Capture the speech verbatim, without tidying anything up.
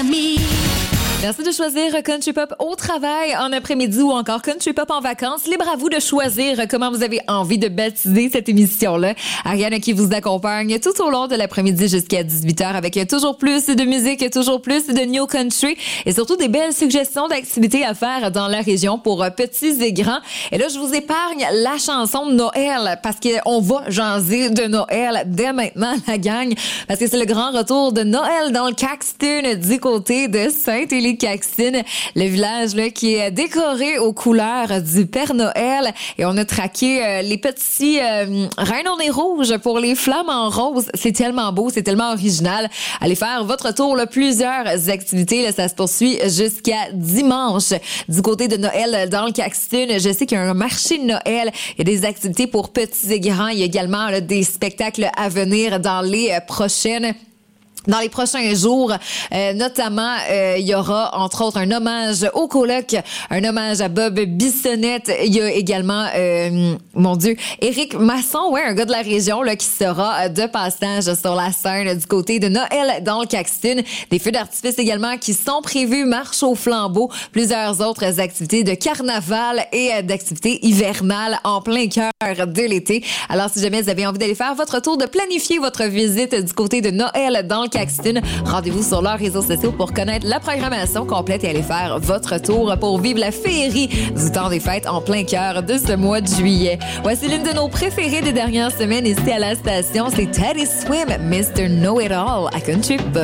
me. Merci de choisir Country Pop au travail, en après-midi ou encore Country Pop en vacances. Libre à vous de choisir comment vous avez envie de baptiser cette émission-là. Ariane qui vous accompagne tout au long de l'après-midi jusqu'à dix-huit heures avec toujours plus de musique, toujours plus de New Country et surtout des belles suggestions d'activités à faire dans la région pour petits et grands. Et là, je vous épargne la chanson de Noël parce qu'on va jaser de Noël dès maintenant, la gang, parce que c'est le grand retour de Noël dans le Caxton du côté de Saint-Élie. Caxton, le village là qui est décoré aux couleurs du Père Noël et on a traqué euh, les petits euh, reines au nez rouge pour les flammes en rose. C'est tellement beau, c'est tellement original. Allez faire votre tour, là, plusieurs activités, là, ça se poursuit jusqu'à dimanche. Du côté de Noël dans le Caxton, je sais qu'il y a un marché de Noël, il y a des activités pour petits et grands, il y a également là, des spectacles à venir dans les euh, prochaines Dans les prochains jours, euh, notamment, euh, il y aura, entre autres, un hommage au coloc, un hommage à Bob Bissonnette. Il y a également, euh, mon Dieu, Éric Masson, ouais, un gars de la région là qui sera de passage sur la scène du côté de Noël dans le Caxton. Des feux d'artifice également qui sont prévus, marche au flambeau, plusieurs autres activités de carnaval et d'activités hivernales en plein cœur de l'été. Alors, si jamais vous avez envie d'aller faire votre tour, de planifier votre visite du côté de Noël dans le Caxton, rendez-vous sur leurs réseaux sociaux pour connaître la programmation complète et aller faire votre tour pour vivre la féerie du temps des fêtes en plein cœur de ce mois de juillet. Voici l'une de nos préférées des dernières semaines ici à la station, c'est Teddy Swim, mister Know It All à Country Pop.